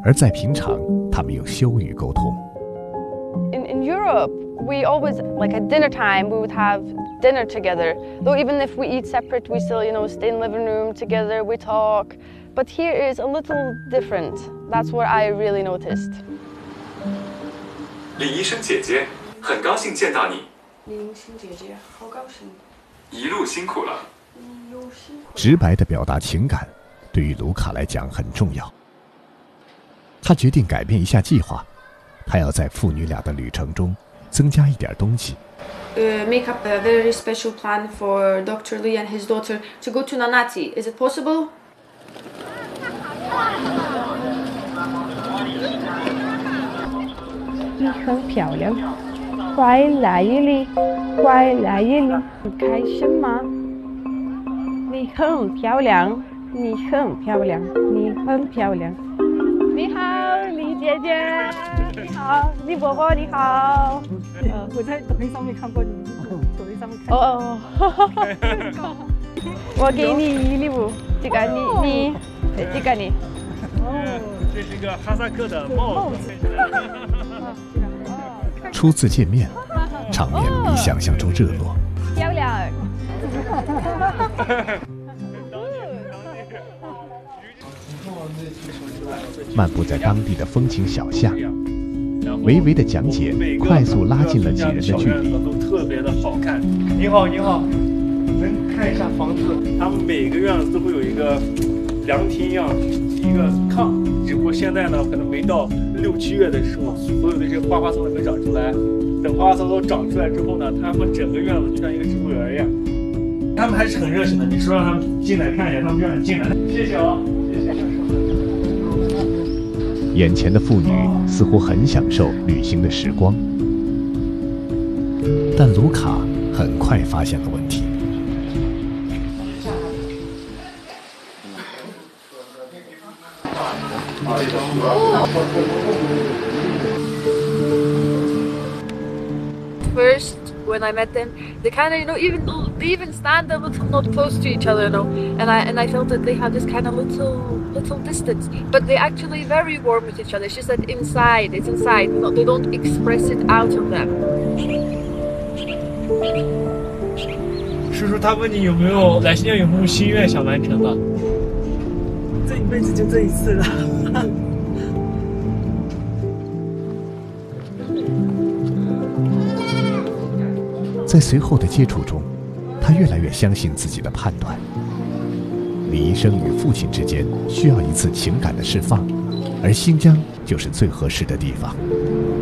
而在平常，他们用羞语沟通。 In Europe, we always, like at dinner time, we would have dinner together. Though even if we eat separate, we still, stay in the living room together, we talk. But here is a little different. That's what I really noticed. 李医生姐姐，很高兴见到你。 李医生姐姐，好高兴。 一路辛苦了。 直白地表达情感，对于卢卡来讲很重要。他决定改变一下计划，他要在父女俩的旅程中增加一点东西。 Make up a very special plan for Dr. Lee and his daughter to go to Nanati. Is it possible? 你很漂亮，快来这里，快来这里，你开心吗？你很漂亮，你很漂亮，你很漂亮。你好，李姐姐，你好，李伯伯，你好。 我在抖音上面看过你，抖音上面看。 哦，我给你礼物，这个你，这个你。 哦，这是一个哈萨克的帽子。 初次见面，场面比想象中热络。 漂亮。 漫步在当地的风情小巷，娓娓的讲解快速拉近了几人的距离。 都特别的好看。你好，你好，能看一下房子？他们每个院子都会有一个凉亭一样，一个炕。只不过现在呢，可能没到6、7月的时候，所有的这些花花草草没长出来。等花花草草长出来之后呢，他们整个院子就像一个植物园一样。他们还是很热情的，你说让他们进来看一下，他们就让你进来。谢谢啊，谢谢。 眼前的妇女似乎很享受旅行的时光，但卢卡很快发现了问题。 First, when I met them, they kind of, they even stand a little not close to each other, and I felt that they had this kind of little distance. But they're actually very warm with each other. It's just that inside, it's inside. They don't express it out of them. 叔叔，他问你有没有来新疆有没有心愿想完成的？ 这一辈子就这一次了。 在随后的接触中，他越来越相信自己的判断。李医生与父亲之间需要一次情感的释放，而新疆就是最合适的地方。